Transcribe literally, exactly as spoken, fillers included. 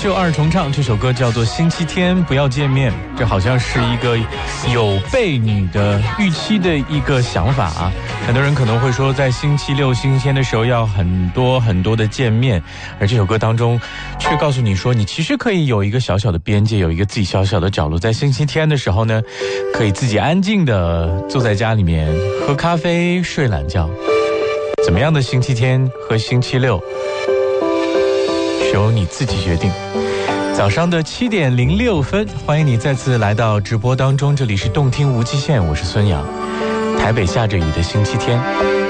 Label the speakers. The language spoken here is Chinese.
Speaker 1: 秀二重唱，这首歌叫做《星期天不要见面》，这好像是一个有被你的预期的一个想法啊。很多人可能会说，在星期六、星期天的时候要很多很多的见面，而这首歌当中却告诉你说，你其实可以有一个小小的边界，有一个自己小小的角落。在星期天的时候呢，可以自己安静的坐在家里面喝咖啡、睡懒觉。怎么样的星期天和星期六，由你自己决定。早上的七点零六分，欢迎你再次来到直播当中，这里是动听无极限，我是孙阳。台北下着雨的星期天，